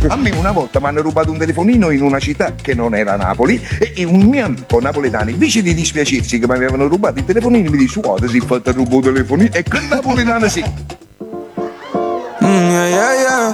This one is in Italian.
A me una volta mi hanno rubato un telefonino in una città che non era Napoli e un mio amico napoletano, invece di dispiacersi che mi avevano rubato il telefonino, mi dice guarda si è fatto rubare il telefonino e che napoletano sì. Yeah, yeah, yeah.